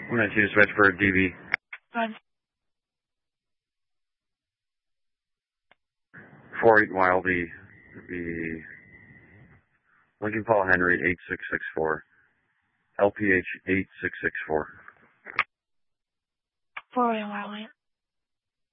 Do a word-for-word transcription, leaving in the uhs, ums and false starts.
I'm going to dispatch for D V. Fine. four eight Wildy, the Lincoln Paul Henry eight six six four, L P H eight six six four. four eight Wildy.